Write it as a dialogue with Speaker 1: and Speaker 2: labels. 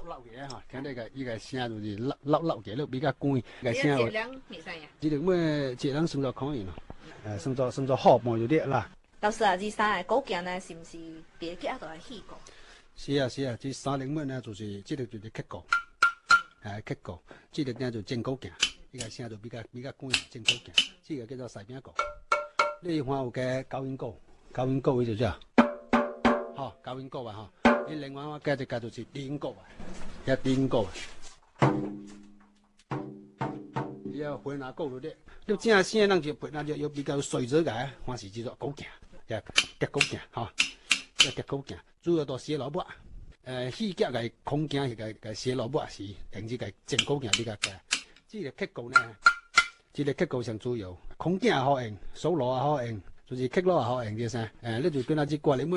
Speaker 1: 溜嘅嚇，聽呢個依個聲就是溜嘅，比較乾嘅聲。
Speaker 2: 質量未使呀？
Speaker 1: 這個咩質量算作可以咯，算作好半有啲啦。
Speaker 2: 老師啊，這三個古件呢，是唔是別個都係起過？
Speaker 1: 是啊，這三零蚊呢，就是這個就是刻過，刻過，這個呢就正古件，呢個聲就比較乾正古件，這個叫做西邊鼓。你看有嘅高音鼓，高音鼓就叫，好高音鼓啊嚇。你另外我加一個就是低音鼓啊，一低音鼓啊。要回拿鼓嗰啲，你正聲人就那就比較水咗嘅，還是叫做古件，夾古件嚇，夾古件，主要都寫蘿蔔。戲夾嘅空件係個寫蘿蔔是，定之個正古件比較嘅。這個刻鼓呢，這個刻鼓上主要空件好用，手鑼也好用，就是刻鑼也好用啲聲。你就跟他去過嚟